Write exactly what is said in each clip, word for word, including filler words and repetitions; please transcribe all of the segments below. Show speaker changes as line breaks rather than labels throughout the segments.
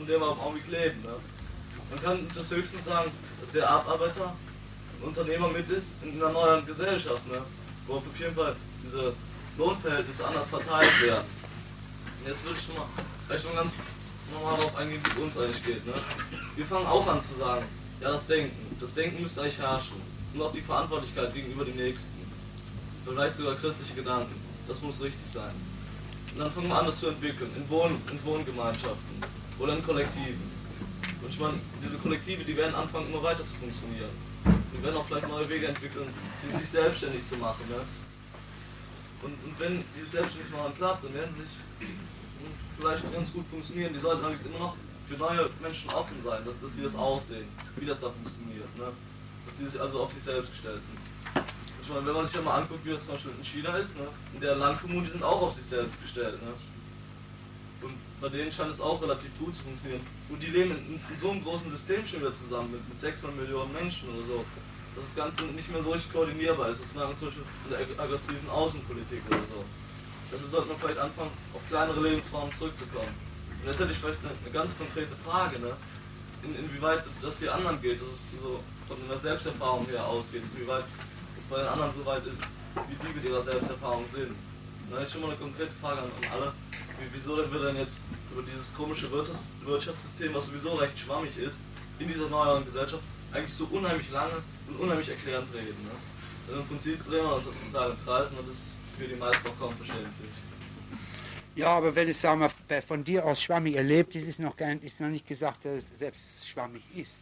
von der wir im Augenblick leben. Ne? Man kann das höchstens sagen, dass der Arbeiter ein Unternehmer mit ist in einer neuen Gesellschaft, ne? Wo auf jeden Fall diese Lohnverhältnisse anders verteilt werden. Und jetzt würde ich schon mal, vielleicht mal ganz normal darauf eingehen, wie es uns eigentlich geht. Ne? Wir fangen auch an zu sagen, ja, das Denken, das Denken müsste eigentlich herrschen. Und auch die Verantwortlichkeit gegenüber dem Nächsten. Vielleicht sogar christliche Gedanken. Das muss richtig sein. Und dann fangen wir an, das zu entwickeln. In, Wohn in Wohngemeinschaften. Oder in Kollektiven. Und ich meine, diese Kollektive, die werden anfangen, immer weiter zu funktionieren. Die werden auch vielleicht neue Wege entwickeln, die sich selbstständig zu machen. Ne? Und, und wenn die selbstständig machen klappt, dann werden sie sich vielleicht ganz gut funktionieren. Die sollten allerdings immer noch für neue Menschen offen sein, dass, dass sie das aussehen, wie das da funktioniert. Ne? Dass sie sich also auf sich selbst gestellt sind. Ich meine, wenn man sich ja mal anguckt, wie das zum Beispiel in China ist, ne? In der Landkommunen, die sind auch auf sich selbst gestellt. Ne? Und bei denen scheint es auch relativ gut zu funktionieren. Und die leben in, in so einem großen System schon wieder zusammen, mit, mit sechshundert Millionen Menschen oder so, dass das Ganze nicht mehr so richtig koordinierbar ist. Das merkt man zum Beispiel in der aggressiven Außenpolitik oder so. Deshalb sollte man vielleicht anfangen, auf kleinere Lebensformen zurückzukommen. Und jetzt hätte ich vielleicht eine, eine ganz konkrete Frage, ne? In, inwieweit das hier anderen geht, dass es so von einer Selbsterfahrung her ausgeht, inwieweit es bei den anderen so weit ist, wie die mit ihrer Selbsterfahrung sind. Dann hätte ich schon mal eine konkrete Frage an, an alle. Wie, wieso denn wir denn jetzt über dieses komische Wirtschafts Wirtschaftssystem, was sowieso recht schwammig ist, in dieser neueren Gesellschaft eigentlich so unheimlich lange und unheimlich erklärend reden. Ne? Denn im Prinzip drehen wir uns total im Kreis und das ist für die meisten auch kaum verständlich.
Ja, aber wenn es, sagen wir, von dir aus schwammig erlebt ist, ist noch, gar, ist noch nicht gesagt, dass es selbst schwammig ist.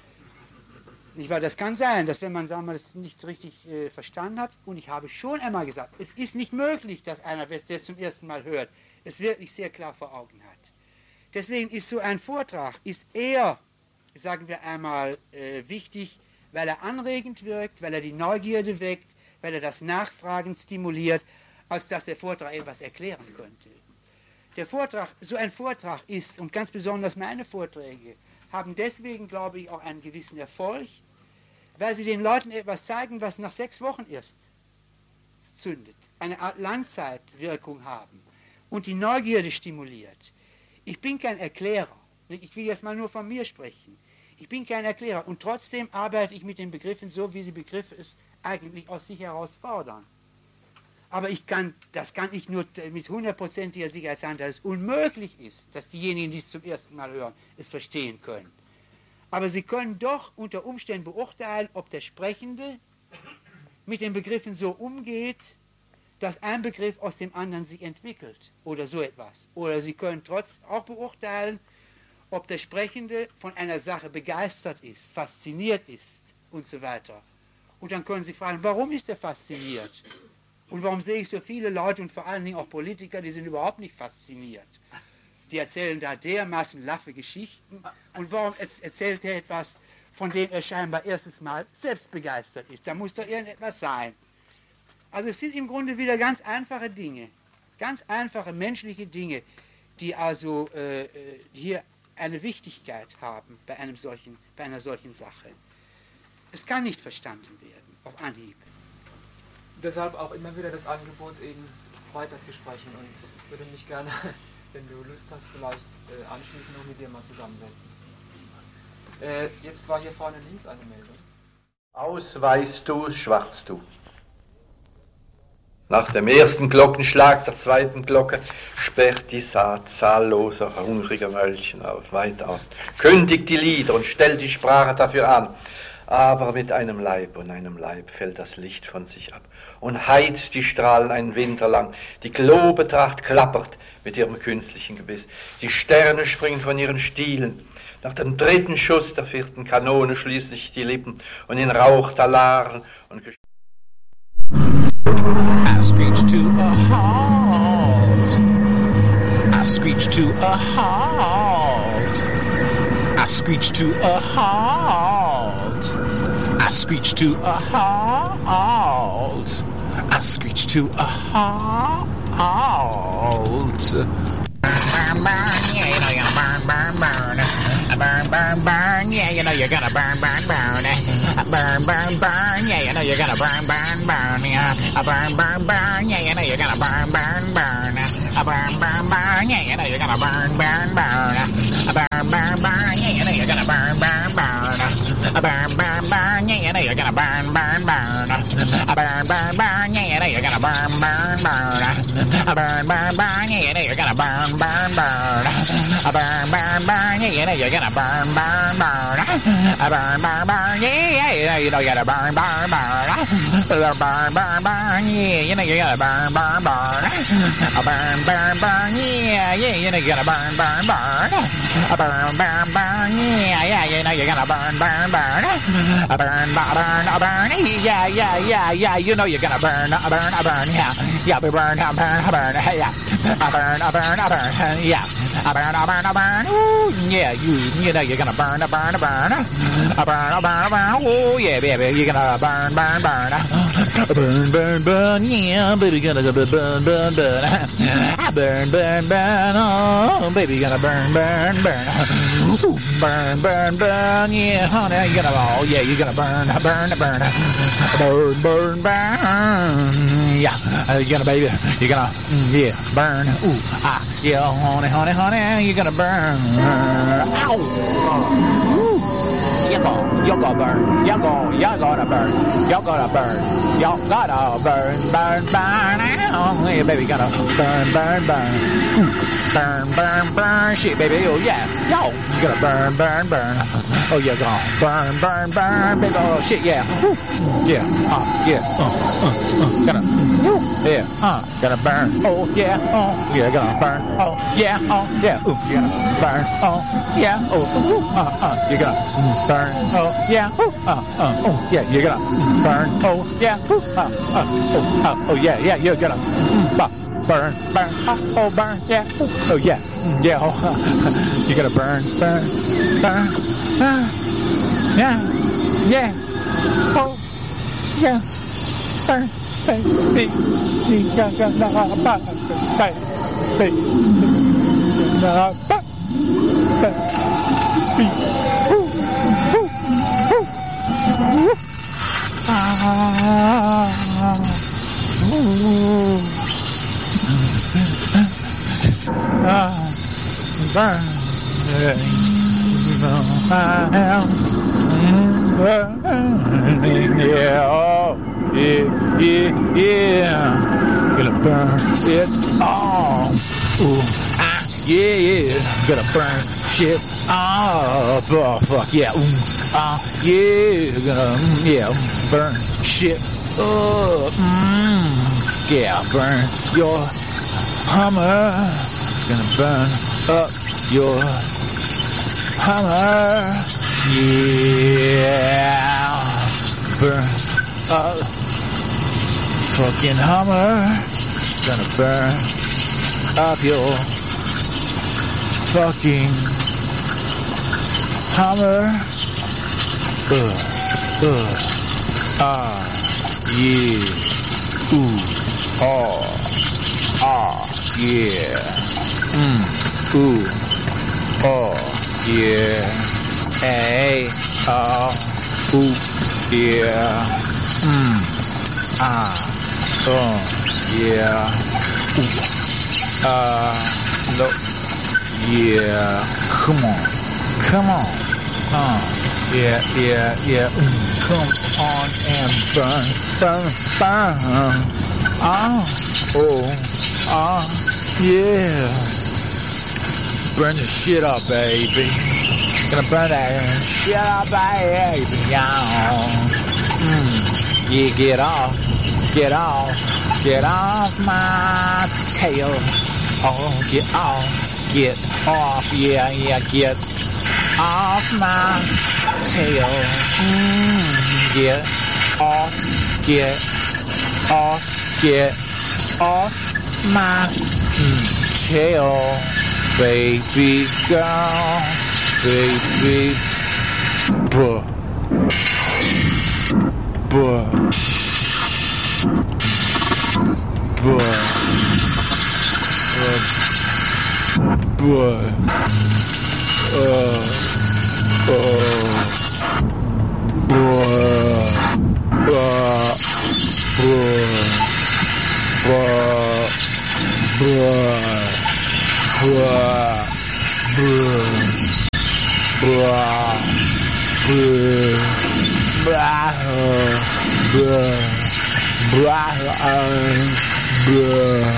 Nicht wahr? Das kann sein, dass wenn man, sagen wir, das nicht richtig äh, verstanden hat, und ich habe schon einmal gesagt, es ist nicht möglich, dass einer, der es zum ersten Mal hört, es wirklich sehr klar vor Augen hat. Deswegen ist so ein Vortrag, ist eher, sagen wir einmal, äh, wichtig, weil er anregend wirkt, weil er die Neugierde weckt, weil er das Nachfragen stimuliert, als dass der Vortrag etwas erklären könnte. Der Vortrag, so ein Vortrag ist, und ganz besonders meine Vorträge, haben deswegen, glaube ich, auch einen gewissen Erfolg, weil sie den Leuten etwas zeigen, was nach sechs Wochen erst zündet, eine Art Langzeitwirkung haben und die Neugierde stimuliert. Ich bin kein Erklärer, ich will jetzt mal nur von mir sprechen. Ich bin kein Erklärer und trotzdem arbeite ich mit den Begriffen so, wie sie Begriffe es eigentlich aus sich heraus fordern. Aber ich kann, das kann ich nur mit hundertprozentiger Sicherheit sagen, dass es unmöglich ist, dass diejenigen, die es zum ersten Mal hören, es verstehen können. Aber sie können doch unter Umständen beurteilen, ob der Sprechende mit den Begriffen so umgeht, dass ein Begriff aus dem anderen sich entwickelt oder so etwas. Oder sie können trotzdem auch beurteilen, ob der Sprechende von einer Sache begeistert ist, fasziniert ist und so weiter. Und dann können sie fragen, warum ist er fasziniert? Und warum sehe ich so viele Leute und vor allen Dingen auch Politiker, die sind überhaupt nicht fasziniert. Die erzählen da dermaßen laffe Geschichten. Und warum erzählt er etwas, von dem er scheinbar erstes Mal selbst begeistert ist? Da muss doch irgendetwas sein. Also es sind im Grunde wieder ganz einfache Dinge, ganz einfache menschliche Dinge, die also äh, hier eine Wichtigkeit haben bei, einem solchen, bei einer solchen Sache. Es kann nicht verstanden werden, auf Anhieb.
Deshalb auch immer wieder das Angebot, eben weiterzusprechen und würde mich gerne, wenn du Lust hast, vielleicht äh, anschließend noch mit dir mal zusammensetzen. Äh, jetzt war hier vorne links eine Meldung.
Aus weißt du, schwarz du. Nach dem ersten Glockenschlag der zweiten Glocke sperrt die Saat zahlloser, hungriger Mölchen auf, weit auf, kündigt die Lieder und stellt die Sprache dafür an. Aber mit einem Leib und einem Leib fällt das Licht von sich ab und heizt die Strahlen einen Winter lang. Die Globetracht klappert mit ihrem künstlichen Gebiss. Die Sterne springen von ihren Stielen. Nach dem dritten Schuss der vierten Kanone schließen sich die Lippen und in Rauch Talaren und Gesch
I screech to a halt. I screech to a halt. I screech to a halt. I screech to a halt. I screech to a halt. Burn, burn, yeah, you know you're gonna burn, burn, burn. Burn, burn, burn, yeah, you know you're gonna burn, burn, burn. Burn, burn, burn, yeah, you know you're gonna burn, burn, burn. Burn, burn, burn, yeah, you know you're gonna burn, burn, burn. Burn, burn, burn, yeah, you know you're gonna burn, burn, burn. Burn, you're gonna burn, burn, burn. A burn, burn, burn, yeah, you know you're gonna burn, burn, burn. A burn, burn, burn, yeah, you know you're gonna burn, burn, burn. A burn, burn, burn, yeah, you know you're gonna burn, burn, burn. A burn, burn, burn, yeah, you know you know you're gonna burn, burn, burn. A burn, burn, burn, yeah, you know you're gonna burn, burn, burn. A burn, burn, burn, yeah, yeah, you know you're gonna burn, burn, burn. A burn, burn, burn, yeah, yeah, you know you're gonna burn, burn, burn. A burn, burn, a burn, yeah, yeah, yeah, yeah, you know you're gonna burn, a burn, a burn, yeah, yeah, we burn, a burn, a burn, yeah, a burn, a burn, a burn, yeah, a burn, a burn, a burn, ooh, yeah, you, you know you're gonna burn, a burn, a burn, a burn, a burn, a burn, ooh, yeah, baby, you're gonna burn, burn, burn, burn, burn, burn, yeah, baby, gonna go burn, burn, burn, burn, burn, burn, oh, baby, you're gonna burn, burn, burn, burn, burn, burn, yeah, honey, you're gonna, oh, yeah, you're gonna burn, burn, burn, burn, burn, burn, yeah, you're gonna, baby, you're gonna, yeah, burn, ooh, ah, yeah, honey, honey, honey, you're gonna burn, ow. Y'all go, y'all go burn, y'all go, y'all gonna burn, y'all gonna burn, y'all gotta burn, burn, burn, ow, yeah, baby, gonna burn, burn, burn, burn, burn, burn, shit, baby, oh yeah, yo, you gonna burn, burn, burn, oh yeah, gonna burn, burn, burn, baby, oh shit, yeah, yeah, uh, yeah, uh, uh, uh, gonna, yeah, uh, gonna burn, oh yeah, oh, yeah, gonna burn, oh yeah, oh yeah, ooh, you're gonna burn, oh yeah, oh, ooh, uh, uh, you're gonna burn. Oh yeah, ooh, uh, uh, oh yeah, you're gonna burn. Oh yeah, ooh, uh, uh, oh, uh, oh yeah, yeah, you're gonna mm, burn, burn, oh, oh burn, yeah, ooh, oh yeah, mm, yeah, oh, uh, you're gonna burn, burn, burn, uh, yeah, yeah, oh yeah, burn, baby, you're gonna burn, baby, gonna burn, baby. Ah, ooh. Ah, burn. I am burning. Yeah, oh, yeah, yeah, yeah. Gonna burn it all. Ooh, ah, yeah, yeah. Gonna burn shit. Oh, oh fuck yeah. Ooh. Ah, uh, yeah, gonna, yeah, burn shit up, mm, yeah, burn your Hummer, gonna burn up your Hummer, yeah, burn up fucking Hummer, gonna burn up your fucking Hummer. Uh, uh, ah, yeah, ooh, oh, ah, yeah, mm, ooh, oh, yeah, hey, ah, ooh, yeah, mm, ah, oh, yeah, ooh, ah, no, yeah, come on, come on, uh. Yeah, yeah, yeah, mm, come on and burn, burn, burn, ah, oh, ah, yeah, burn the shit up, baby, gonna burn that shit up, baby, yeah, mm, yeah, get off, get off, get off my tail, oh, get off, get off, yeah, yeah, get off my tail, mm, get off, get off, get off my mm, tail, baby girl, baby, buh, buh, buh, buh, uh, uh. blah, blah, blah, blah.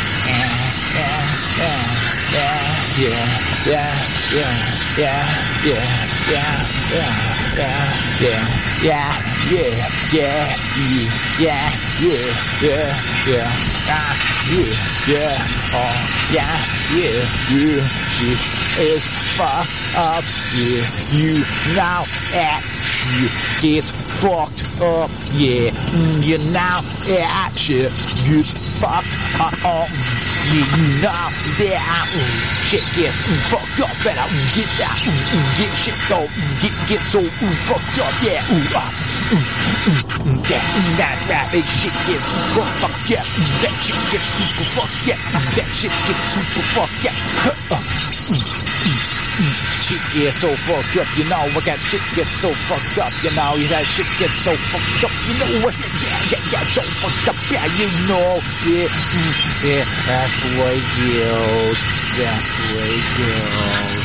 Yeah, yeah, yeah, yeah, yeah, yeah, yeah, yeah, yeah, yeah, yeah, yeah, yeah, yeah, yeah, yeah, yeah, ah, yeah, yeah, oh, yeah, yeah, yeah, shit is fucked up, yeah, you now at, you gets fucked up, yeah, you now at, shit gets fucked up, oh, yeah, you know that, mm, shit gets mm, fucked up, and I mm, get that, mm, mm, get shit go, mm, get, get so mm, fucked up, yeah, ooh, ah, mm, mm, mm, that, mm, that, that, that shit gets super fucked, yeah, mm, that shit gets super fucked, yeah, mm, that shit gets super fucked, yeah, uh, uh, mm, mm, mm, shit gets so fucked up, you know, I got shit gets so fucked up, you know, that shit gets so fucked up, you know what, yeah, yeah, yeah, so fucked up, yeah, you know, yeah, mm, yeah, that's the way it goes, that's the way it goes.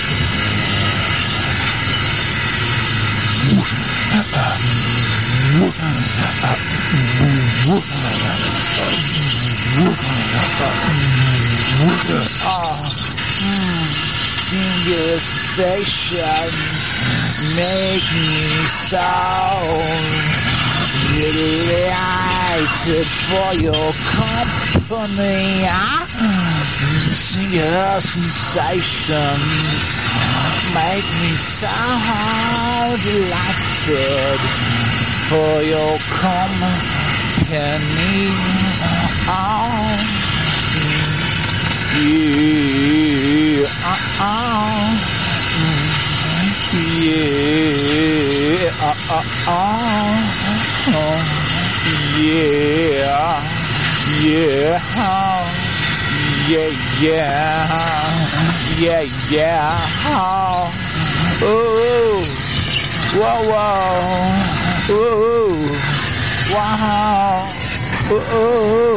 Oh, singular sensation make me so delighted for your company. Singular sensations make me so delighted for your company. Oh, yeah, uh, uh, yeah, uh, uh, uh, uh, yeah, yeah, yeah, yeah, yeah, yeah, oh, whoa, whoa, oh, wow, oh,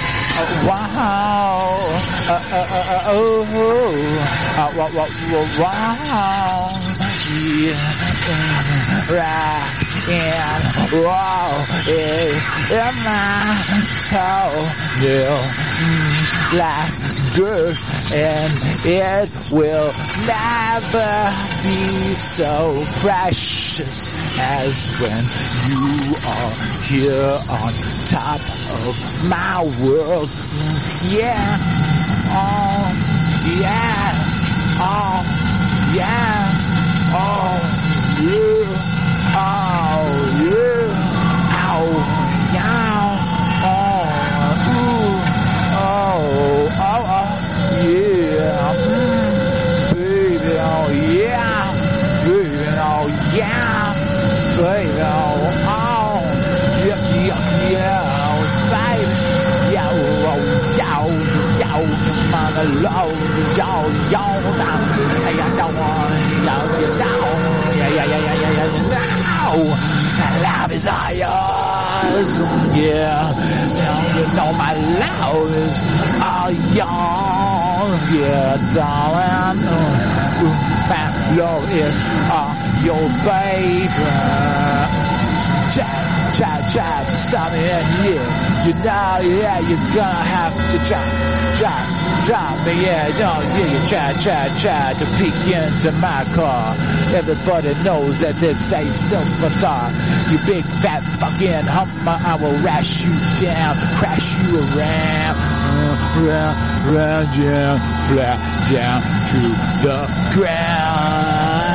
wow, uh, uh, uh, uh, oh, uh, wow, wow, wow, yeah, right, and wow, is in my toenail, like good, and it will never be so precious as when you are here on top of my world. Yeah, oh, yeah, oh, yeah, oh, yeah, oh, yeah, oh, yeah, oh, ooh, oh, oh, oh, yeah, mm, baby, oh, yeah, baby, oh, yeah, baby, oh, oh, yeah, yeah, yeah, oh, baby, yeah, oh, yeah, yeah, man, I love you, yo, now, hey, I don't want love you now, yeah, yeah, yeah, yeah, yeah, yeah, now, love is all yours, yeah, you know my love is all yours, yeah, darling, my love is all your baby. Try, try, try to stop me, and yeah, you know, yeah, you're gonna have to try, try, try me, yeah, no, yeah, you try, try, try to peek into my car. Everybody knows that it's a superstar. You big fat fucking hummer, I will rash you down, crash you around, round, round, down, flat down to the ground.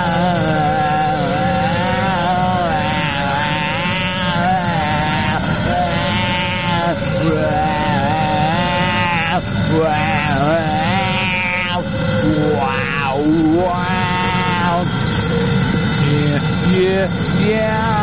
Wow, wow, wow, yeah, yeah, yeah.